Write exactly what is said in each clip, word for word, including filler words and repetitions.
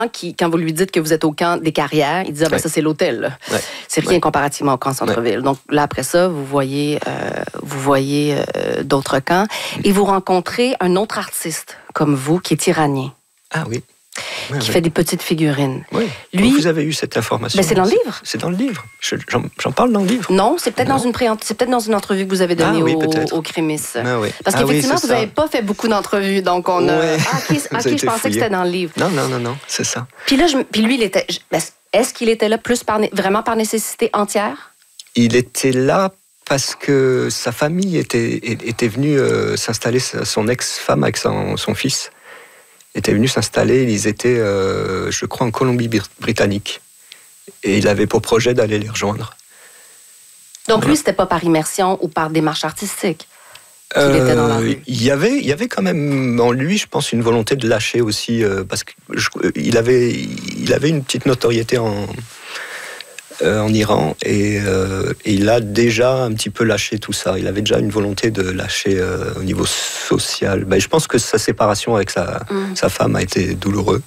qui, quand vous lui dites que vous êtes au camp des carrières, il dit ah, ben, ouais. ça c'est l'hôtel. Ouais. C'est rien ouais. comparativement au camp centre-ville. Ouais. Donc là après ça, vous voyez, euh, vous voyez euh, d'autres camps mm. et vous rencontrez un autre artiste comme vous qui est iranien. Ah oui. Ouais, qui ouais. fait des petites figurines. Oui. Lui, vous avez eu cette information. Ben c'est dans le livre. C'est dans le livre. Je, j'en, j'en parle dans le livre. Non, c'est peut-être non. dans une pré- c'est peut-être dans une entrevue que vous avez donnée ah, oui, au, au Crémis. Ah, oui. Parce ah, qu'effectivement, oui, vous n'avez pas fait beaucoup d'entrevues, donc on a. Ouais. Ah, ok, okay je pensais fouillé. que c'était dans le livre. Non, non, non, non, c'est ça. Puis là, je, puis lui, il était. Est-ce qu'il était là plus par vraiment par nécessité entière? Il était là parce que sa famille était était venue euh, s'installer, son ex-femme avec son, son fils. Était venu s'installer, ils étaient, euh, je crois, en Colombie-Britannique. Et il avait pour projet d'aller les rejoindre. Donc voilà. Lui, c'était pas par immersion ou par démarche artistique qu'il euh, était dans la rue? Il y avait, il y avait quand même en lui, je pense, une volonté de lâcher aussi, euh, parce qu'il avait, il avait une petite notoriété en... Euh, en Iran et, euh, et il a déjà un petit peu lâché tout ça. Il avait déjà une volonté de lâcher euh, au niveau social. Ben, je pense que sa séparation avec sa, mmh. sa femme a été douloureuse.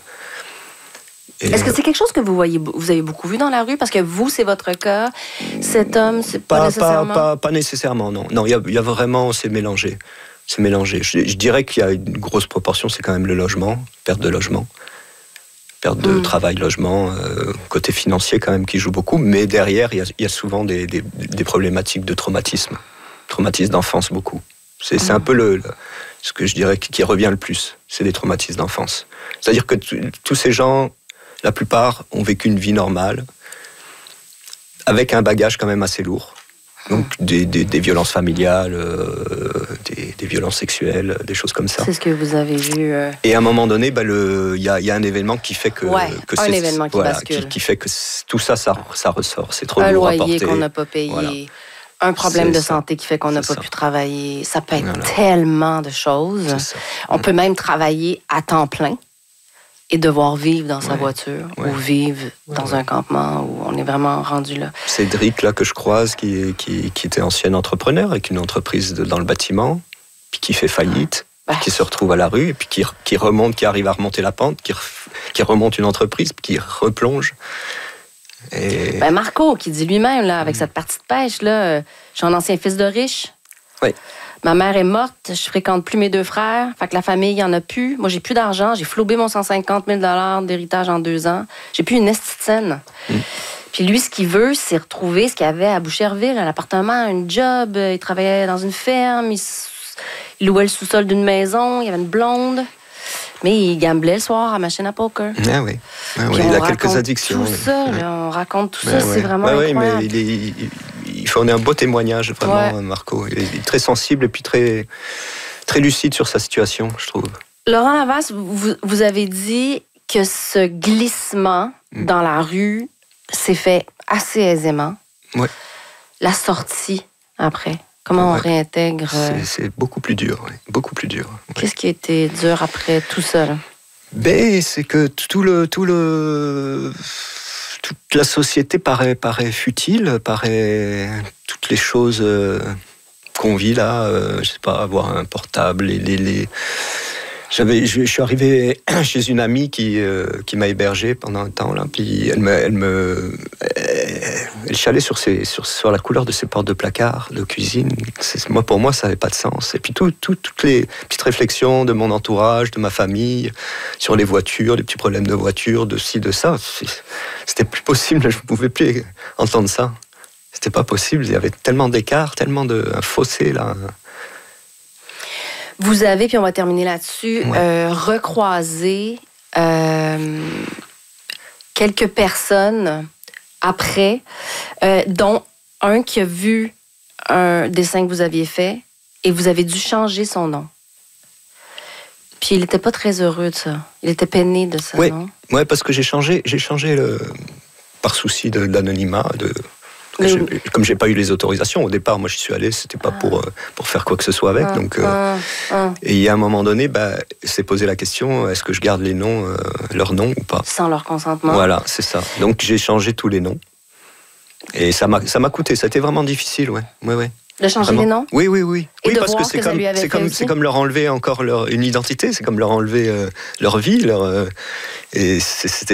Et est-ce que c'est quelque chose que vous voyez, vous avez beaucoup vu dans la rue? Parce que vous, c'est votre cas. Cet homme, c'est pas, pas nécessairement... Pas, pas, pas nécessairement, non. Non, il y a, y a vraiment... C'est mélangé. C'est mélangé. Je, je dirais qu'il y a une grosse proportion, c'est quand même le logement, perte de logement. Perte de mmh. travail, logement, euh, côté financier quand même qui joue beaucoup, mais derrière, il y a, il y a souvent des, des, des problématiques de traumatisme, traumatisme d'enfance beaucoup. C'est, mmh. c'est un peu le, le, ce que je dirais qui, qui revient le plus, c'est des traumatismes d'enfance. C'est-à-dire que t- tous ces gens, la plupart, ont vécu une vie normale, avec un bagage quand même assez lourd. Donc des, des, des violences familiales, euh, des, des violences sexuelles, des choses comme ça. C'est ce que vous avez vu. Euh... Et à un moment donné, bah, le, y a, y a un événement qui fait que, ouais, que un c'est, événement qui voilà, bascule. Qui, qui fait que tout ça, ça, ça ressort. C'est trop un lourd à loyer porter. qu'on n'a pas payé, voilà. Un problème c'est de ça. santé qui fait qu'on n'a pas ça. pu travailler. Ça peut être voilà. tellement de choses. On peut même travailler à temps plein et devoir vivre dans sa ouais. voiture ouais. ou vivre ouais. dans ouais. un campement où on est vraiment rendu là. Cédric, là, que je croise, qui, qui, qui était ancien entrepreneur avec une entreprise de, dans le bâtiment, puis qui fait faillite, bah. qui se retrouve à la rue, et puis qui, qui remonte, qui arrive à remonter la pente, qui, qui remonte une entreprise, puis qui replonge. Et... Ben Marco, qui dit lui-même, là, avec mmh. cette partie de pêche, là, je suis un ancien fils de riche. Oui. Ma mère est morte, je fréquente plus mes deux frères, fait que la famille, il n'y en a plus. Moi, j'ai plus d'argent, j'ai flobé mon cent cinquante mille dollars d'héritage en deux ans. J'ai plus une esti de scène. Mm. Puis lui, ce qu'il veut, c'est retrouver ce qu'il avait à Boucherville, un appartement, un job. Il travaillait dans une ferme, il, il louait le sous-sol d'une maison, il y avait une blonde. Mais il gamblait le soir à la machine à poker. Ah oui, ah oui. Il a quelques addictions. Tout oui. ça, là, on raconte tout mais ça, ouais. c'est vraiment ouais, incroyable. Oui, mais il, est, il, il fournit un beau témoignage, vraiment, ouais. Marco. Il est très sensible et puis très, très lucide sur sa situation, je trouve. Laurent Lavas, vous, vous avez dit que ce glissement mm. dans la rue s'est fait assez aisément. Oui. La sortie, après. Comment ouais. on réintègre... C'est, c'est beaucoup plus dur, oui. Beaucoup plus dur. Ouais. Qu'est-ce qui a été dur après tout ça, là? Ben, c'est que tout le, tout le, toute la société paraît, paraît futile, paraît toutes les choses euh, qu'on vit là, euh, je sais pas, avoir un portable, les... les, les... J'avais, je, je suis arrivé chez une amie qui, euh, qui m'a hébergé pendant un temps, là, puis elle me, elle me, elle chialait sur, ses, sur, sur la couleur de ses portes de placard, de cuisine. C'est, moi, pour moi, ça n'avait pas de sens. Et puis tout, tout, toutes les petites réflexions de mon entourage, de ma famille, sur les voitures, les petits problèmes de voiture, de ci, de ça, c'était plus possible. Je ne pouvais plus entendre ça. C'était pas possible. Il y avait tellement d'écart, tellement de un fossé là. Vous avez, puis on va terminer là-dessus, ouais. euh, recroisé euh, quelques personnes après, euh, dont un qui a vu un dessin que vous aviez fait et vous avez dû changer son nom. Puis il n'était pas très heureux de ça. Il était peiné de ça, oui. non? Oui, parce que j'ai changé, j'ai changé le, par souci de, de l'anonymat, de... Mais... Je, comme j'ai pas eu les autorisations au départ, moi je suis allé, c'était pas ah. pour pour faire quoi que ce soit avec. Ah. Donc, euh, ah. Ah. Et il y a un moment donné, bah, c'est posé la question, est-ce que je garde les noms, euh, leurs noms ou pas? Sans leur consentement. Voilà, c'est ça. Donc j'ai changé tous les noms et ça m'a ça m'a coûté. Ça a été vraiment difficile, ouais, ouais, ouais. De changer Vraiment. les noms? Oui, oui, oui. Et oui, de parce voir que ce c'est que ça comme, lui avait c'est fait comme, aussi. c'est comme leur enlever encore leur, une identité, c'est comme leur enlever euh, leur vie, leur, euh, et c'est- c'était